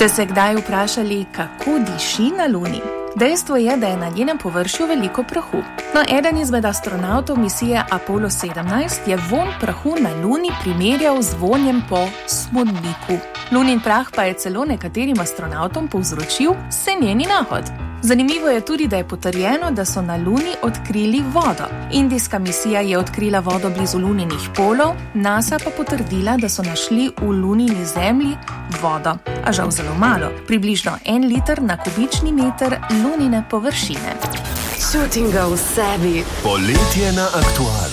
Ste se kdaj vprašali, kako diši na Luni? Dejstvo je, da je na njenem površju veliko prahu. No, eden izmed astronautov misije Apollo 17 je vonj prahu na Luni primerjal z vonjem po smodniku. Lunin prah pa je celo nekaterim astronautom povzročil senjeni nahod. Zanimivo je tudi, da je potrjeno, da so na Luni odkrili vodo. Indijska misija je odkrila vodo blizu Luninih polov, NASA pa potrdila, da so našli v Lunini zemlji vodo, a žal zelo malo, približno 1 liter na kubični meter Lunine površine. Čutim ga v sebi. Poletje na Aktualu.